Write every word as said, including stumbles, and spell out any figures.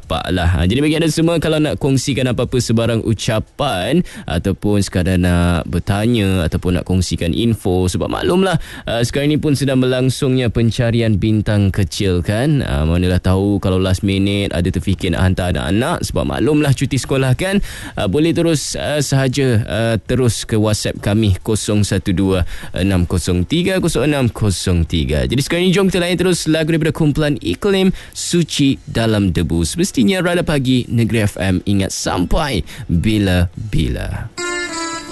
sepak lah. Ha, jadi bagi anda semua, kalau nak kongsikan apa-apa sebarang ucapan ataupun sekadar nak bertanya ataupun nak kongsikan info, sebab maklumlah uh, sekarang ni pun sedang berlangsungnya pencarian bintang kecil kan. Uh, manalah tahu kalau last minute ada terfikir nak hantar anak-anak, sebab maklumlah cuti sekolah kan. Uh, boleh terus uh, sahaja uh, terus ke WhatsApp kami kosong satu dua enam kosong tiga kosong enam kosong tiga. Jadi sekarang ni jom kita layan terus lagu daripada kumpulan Iklim, Suci Dalam Debu. Semestinya Rada Pagi Negeri F M, ingat sampai bila-bila.